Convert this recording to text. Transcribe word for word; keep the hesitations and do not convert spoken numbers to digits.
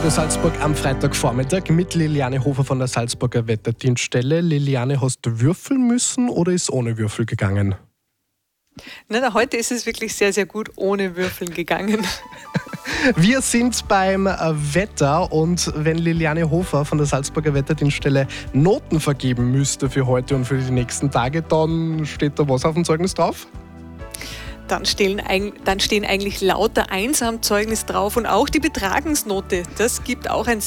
Radio Salzburg am Freitagvormittag mit Liliane Hofer von der Salzburger Wetterdienststelle. Liliane, hast du würfeln müssen oder ist ohne Würfel gegangen? Na, heute ist es wirklich sehr, sehr gut ohne Würfeln gegangen. Wir sind beim Wetter und wenn Liliane Hofer von der Salzburger Wetterdienststelle Noten vergeben müsste für heute und für die nächsten Tage, dann steht da was auf dem Zeugnis drauf? Dann stehen, dann stehen eigentlich lauter Eins am Zeugnis drauf und auch die Betragensnote. Das gibt auch ein